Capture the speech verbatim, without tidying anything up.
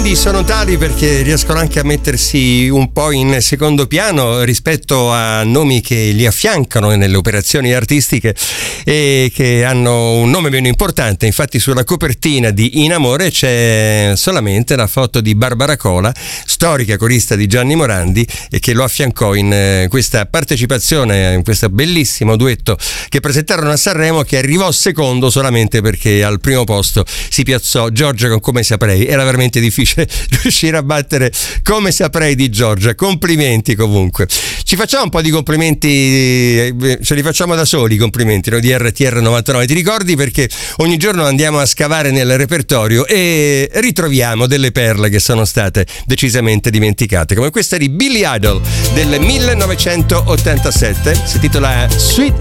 indie sono tali perché riescono anche a mettersi un po' in secondo piano rispetto a nomi che li affiancano nelle operazioni artistiche e che hanno un nome meno importante. Infatti sulla copertina di In Amore c'è solamente la foto di Barbara Cola, storica corista di Gianni Morandi, e che lo affiancò in questa partecipazione, in questo bellissimo duetto che presentarono a Sanremo, che arrivò secondo solamente perché al primo posto si piazzò Giorgia con Come Saprei. Era veramente difficile riuscire a battere Come Saprei di Giorgia. Complimenti comunque. Ci facciamo un po' di complimenti, ce li facciamo da soli i complimenti, no? Di R T R novantanove. Ti ricordi? Perché ogni giorno andiamo a scavare nel repertorio e ritroviamo delle perle che sono state decisamente dimenticate, come questa di Billy Idol del millenovecentottantasette, si titola Sweet